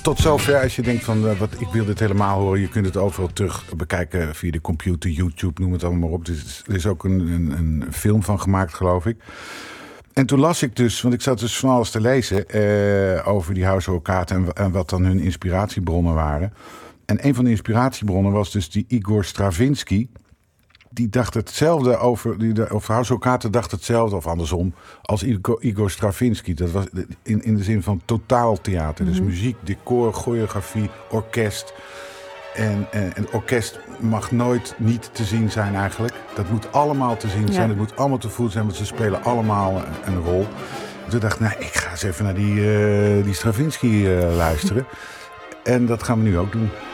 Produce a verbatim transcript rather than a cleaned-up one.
tot zover. Als je denkt van, uh, wat, ik wil dit helemaal horen. Je kunt het overal terug bekijken via de computer, YouTube, noem het allemaal maar op. Er is, er is ook een, een, een film van gemaakt, geloof ik. En toen las ik dus, want ik zat dus van alles te lezen uh, over die House of Okata en, en wat dan hun inspiratiebronnen waren. En een van de inspiratiebronnen was dus die Igor Stravinsky. Die dacht hetzelfde over, die, of House of Okata dacht hetzelfde, of andersom, als Igor, Igor Stravinsky. Dat was in, in de zin van totaaltheater. Mm-hmm. Dus muziek, decor, choreografie, orkest. En, en, en orkest mag nooit niet te zien zijn eigenlijk. Dat moet allemaal te zien zijn. Ja. Het moet allemaal te voelen zijn, want ze spelen allemaal een, een rol. Toen dacht ik, nou, ik ga eens even naar die, uh, die Stravinsky uh, luisteren. En dat gaan we nu ook doen.